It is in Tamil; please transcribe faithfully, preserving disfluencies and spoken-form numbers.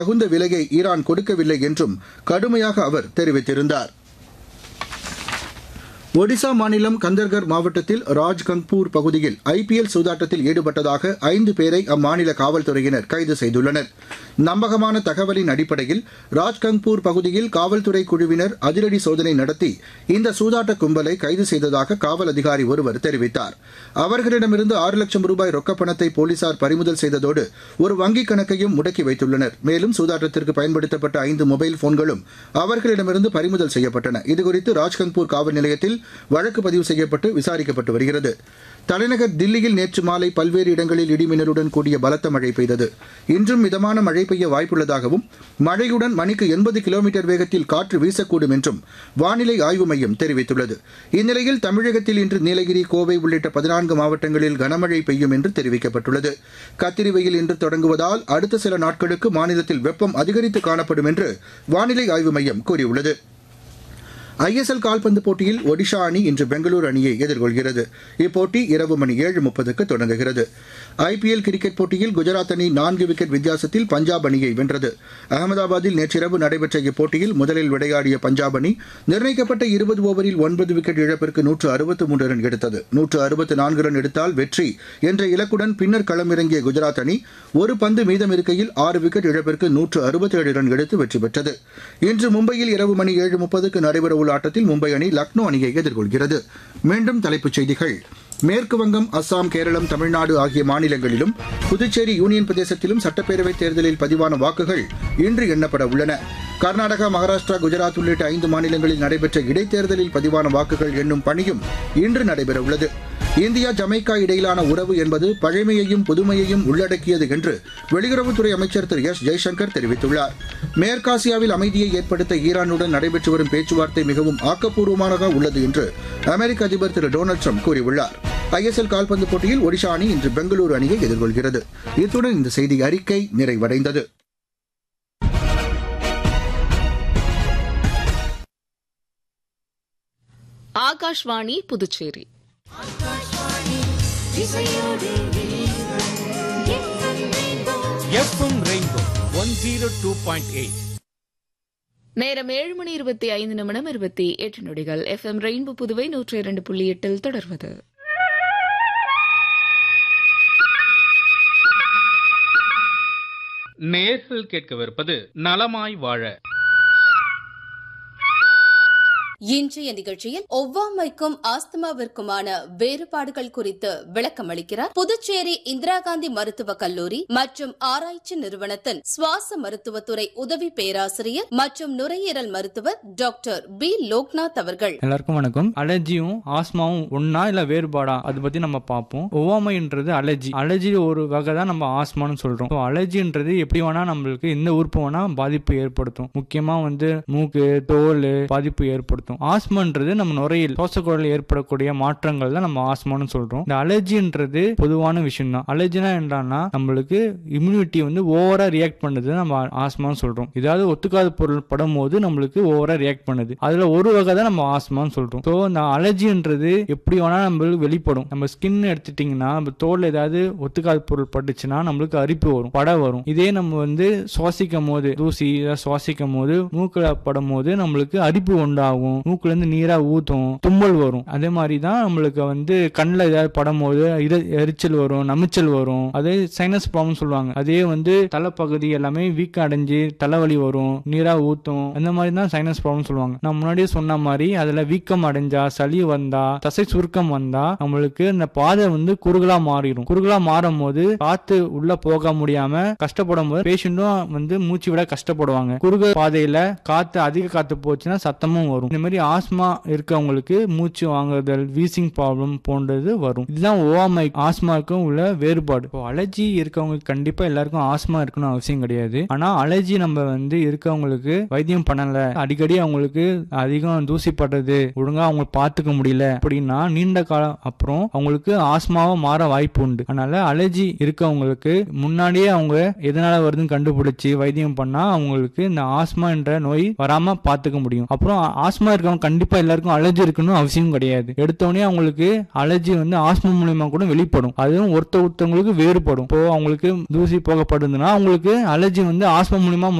தகுந்த விலையை ஈரான் கொடுக்கவில்லை என்றும் கடுமையாக அவர் தெரிவித்திருந்தார். ஒடிசா மாநிலம் கந்தர்கர் மாவட்டத்தில் ராஜ்கங்பூர் பகுதியில் ஐபிஎல் சூதாட்டத்தில் ஈடுபட்டதாக ஐந்து பேரை அம்மாநில காவல்துறையினர் கைது செய்துள்ளனர். நம்பகமான தகவலின் அடிப்படையில் ராஜ்கங்பூர் பகுதியில் காவல்துறை குழுவினர் அதிரடி சோதனை நடத்தி இந்த சூதாட்ட கும்பலை கைது செய்ததாக காவல் அதிகாரி ஒருவர் தெரிவித்தார். அவர்களிடமிருந்து ஆறு லட்சம் ரூபாய் ரொக்கப்பணத்தை போலீசார் பறிமுதல் செய்ததோடு ஒரு வங்கிக் கணக்கையும் முடக்கி வைத்துள்ளனர். மேலும் சூதாட்டத்திற்கு பயன்படுத்தப்பட்ட ஐந்து மொபைல் போன்களும் அவர்களிடமிருந்து பறிமுதல் செய்யப்பட்டன. இதுகுறித்து ராஜ்கங்பூர் காவல் நிலையத்தில் வழக்கு பதிவு செய்யப்பட்டு விசாரிக்கப்பட்டு வருகிறது. தலைநகர் தில்லியில் நேற்று மாலை பல்வேறு இடங்களில் இடிமின்னலுடன் கூடிய பலத்த மழை பெய்தது. இன்றும் மிதமான மழை பெய்ய வாய்ப்புள்ளதாகவும் மழையுடன் மணிக்கு எண்பது கிலோமீட்டர் வேகத்தில் காற்று வீசக்கூடும் என்றும் வானிலை ஆய்வு மையம் தெரிவித்துள்ளது. இந்நிலையில் தமிழகத்தில் இன்று நீலகிரி, கோவை உள்ளிட்ட பதினான்கு மாவட்டங்களில் கனமழை பெய்யும் என்று தெரிவிக்கப்பட்டுள்ளது. கத்திரி வெயில் இன்று தொடங்குவதால் அடுத்த சில நாட்களுக்கு மாநிலத்தில் வெப்பம் அதிகரித்து காணப்படும் என்று வானிலை ஆய்வு மையம் கூறியுள்ளது. ஐஎஸ்எல் கால்பந்து போட்டியில் ஒடிஷா அணி இன்று பெங்களூரு அணியை எதிர்கொள்கிறது. இப்போட்டி இரவு மணி ஏழு முப்பதுக்கு தொடங்குகிறது. ஐபிஎல் கிரிக்கெட் போட்டியில் குஜராத் அணி நான்கு விக்கெட் வித்தியாசத்தில் பஞ்சாப் அணியை வென்றது. அகமதாபாத்தில் நேற்றிரவு நடைபெற்ற இப்போட்டியில் முதலில் விளையாடிய பஞ்சாப் அணி நிர்ணயிக்கப்பட்ட இருபது ஓவரில் ஒன்பது விக்கெட் இழப்பிற்கு நூற்று அறுபத்து மூன்று ரன் எடுத்தது. நூற்று அறுபத்து நான்கு ரன் எடுத்தால் வெற்றி என்ற இலக்குடன் பின்னர் களமிறங்கிய குஜராத் அணி ஒரு பந்து மீதம் இருக்கையில் ஆறு விக்கெட் இழப்பிற்கு நூற்று அறுபத்தேழு ரன் எடுத்து வெற்றி பெற்றது. இன்று மும்பையில் இரவு மணி ஏழு முப்பதுக்கு நடைபெறவுள்ள ஆட்டத்தில் மும்பை அணி லக்னோ அணியை எதிர்கொள்கிறது. மீண்டும் தலைப்புச் செய்திகள். மேற்குவங்கம், அஸ்ஸாம், கேரளம், தமிழ்நாடு ஆகிய மாநிலங்களிலும் புதுச்சேரி யூனியன் பிரதேசத்திலும் சட்டப்பேரவைத் தேர்தலில் பதிவான வாக்குகள் இன்று எண்ணப்பட உள்ளன. கர்நாடகா, மகாராஷ்டிரா, குஜராத் உள்ளிட்ட ஐந்து மாநிலங்களில் நடைபெற்ற இடைத்தேர்தலில் பதிவான வாக்குகள் எண்ணும் பணியும் இன்று நடைபெறவுள்ளது. இந்தியா ஜமைக்கா இடையிலான உறவு என்பது பழமையையும் புதுமையையும் உள்ளடக்கியது என்று வெளியுறவுத்துறை அமைச்சர் திரு எஸ் ஜெய்சங்கர் தெரிவித்துள்ளார். மேற்காசியாவில் அமைதியை ஏற்படுத்த ஈரானுடன் நடைபெற்று வரும் பேச்சுவார்த்தை மிகவும் ஆக்கப்பூர்வமானதாக உள்ளது என்று அமெரிக்க அதிபர் திரு டொனால்டு ட்ரம்ப் கூறியுள்ளார். ஐஎஸ்எல் கால்பந்து போட்டியில் ஒடிஷா அணி இன்று பெங்களூரு அணியை எதிர்கொள்கிறது. இத்துடன் இந்த செய்தி அறிக்கை நிறைவடைந்தது. ஆகாஷ்வாணி புதுச்சேரி. நேரம் ஏழு மணி இருபத்தி ஐந்து நிமிடம் இருபத்தி எட்டு நொடிகள். எஃப் எம் ரெயின்போ புதுவை நூற்றி இரண்டு புள்ளி எட்டில் தொடர்வது நேர்கள் கேட்கவிருப்பது நலமாய் வாழ. இன்றைய நிகழ்ச்சியில் ஒவ்வாமைக்கும் ஆஸ்துமாவிற்குமான வேறுபாடுகள் குறித்து விளக்கம் அளிக்கிறார் புதுச்சேரி இந்திரா காந்தி மருத்துவக் கல்லூரி மற்றும் ஆராய்ச்சி நிறுவனத்தின் சுவாச மருத்துவத்துறை உதவி பேராசிரியர் மற்றும் நுரையீரல் மருத்துவர் டாக்டர் பி லோக்நாத் அவர்கள். எல்லாருக்கும் வணக்கம். அலர்ஜியும் ஆஸ்மாவும் ஒன்னா இல்ல வேறுபாடா அதை பத்தி நம்ம பார்ப்போம். ஒவ்வாமைன்றது அலர்ஜி. அலர்ஜி ஒரு வகை தான் நம்ம ஆஸ்மான்னு சொல்றோம். அலர்ஜின்றது எப்படி வேணா நம்மளுக்கு எந்த உறுப்பு வேணா பாதிப்பு ஏற்படுத்தும். முக்கியமா வந்து மூக்கு, தோல் பாதிப்பு ஏற்படுத்தும். ஆஸ்மான்றது நம்ம நுரையில் சுவாசக்குழலில் ஏற்படக்கூடிய மாற்றங்கள் தான் நம்ம ஆஸ்மான்னு சொல்றோம். இந்த அலர்ஜின்றது பொதுவான விஷயம் தான். அலர்ஜினா என்னன்னா நம்மளுக்கு இம்யூனிட்டி வந்து ஓவரா ரியாக்ட் பண்ணுது நம்ம ஆஸ்மான்னு சொல்றோம். ஏதாவது ஒத்துக்காத பொருள் படும் போது நம்மளுக்கு ஓவரா ரியாக்ட் பண்ணுது. அதுல ஒரு வகை தான் நம்ம ஆஸ்மான்னு சொல்றோம். ஸோ இந்த அலர்ஜின்றது எப்படி வேணா நம்மளுக்கு வெளிப்படும். நம்ம ஸ்கின் எடுத்துட்டீங்கன்னா நம்ம தோல் ஏதாவது ஒத்துக்காத பொருள் பட்டுச்சுன்னா நம்மளுக்கு அரிப்பு வரும், பட வரும். இதே நம்ம வந்து சுவாசிக்கும் போது தூசி சுவாசிக்கும் போது மூக்கில் படும் போது நம்மளுக்கு அரிப்பு உண்டாகும், மூக்குல இருந்து நீரா ஊத்தும், தும்மல் வரும். அதே மாதிரி தான் நம்மளுக்கு வந்து கண்ணில் ஏதாவது படும் போது எரிச்சல் வரும், நமிச்சல் வரும். அதே சைனஸ் ப்ராப்ளம் சொல்லுவாங்க. அதே வந்து தலைப்பகுதி எல்லாமே வீக் அடைஞ்சு தலைவலி வரும், நீரா ஊத்தும். அந்த மாதிரி தான் சைனஸ் ப்ராப்ளம் சொல்லுவாங்க. நான் முன்னாடியே சொன்ன மாதிரி அதுல வீக்கம் அடைஞ்சா, சளி வந்தா, தசை சுருக்கம் வந்தா நம்மளுக்கு இந்த பாதை வந்து குறுகலா மாறிடும். குறுகலா மாறும் போது காத்து உள்ள போக முடியாம கஷ்டப்படும் போது பேஷண்ட்டும் வந்து மூச்சு விட கஷ்டப்படுவாங்க. குறுக பாதையில காத்து அதிக காத்து போச்சுன்னா சத்தமும் வரும். இந்த மாதிரி ஆஸ்மா இருக்கவங்களுக்கு மூச்சு வாங்குதல், வீசிங் ப்ராப்ளம் போன்றது வரும். இதுதான் ஓவாமை ஆஸ்மாவுக்கும் உள்ள வேறுபாடு. அலர்ஜி இருக்கவங்களுக்கு கண்டிப்பா எல்லாருக்கும் ஆஸ்மா இருக்கணும் அவசியம் கிடையாது. ஆனா அலர்ஜி நம்ம வந்து இருக்கவங்களுக்கு வைத்தியம் பண்ணல, அடிக்கடி அவங்களுக்கு அதிகம் தூசி படுறது, ஒழுங்கா அவங்க பார்த்துக்க முடியல அப்படின்னா நீண்ட காலம் அப்புறம் அவங்களுக்கு ஆஸ்மாவா மாற வாய்ப்பு உண்டு. அதனால அலர்ஜி இருக்கவங்களுக்கு முன்னாடியே அவங்க எதனால வருதுன்னு கண்டுபிடிச்சு வைத்தியம் பண்ணா அவங்களுக்கு இந்த ஆஸ்மா என்ற நோய் வராம பார்த்துக்க முடியும். அப்புறம் ஆஸ்மா ஆஸ்மா இருக்கவங்க கண்டிப்பா எல்லாருக்கும் அலர்ஜி இருக்குன்னு அவசியம் கிடையாது. எடுத்தோடனே அவங்களுக்கு அலர்ஜி வந்து ஆஸ்மா மூலியமா கூட வெளிப்படும். அதுவும் ஒருத்த ஒருத்தவங்களுக்கு வேறுபடும். இப்போ அவங்களுக்கு தூசி போகப்படுதுன்னா அவங்களுக்கு அலர்ஜி வந்து ஆஸ்மா மூலியமா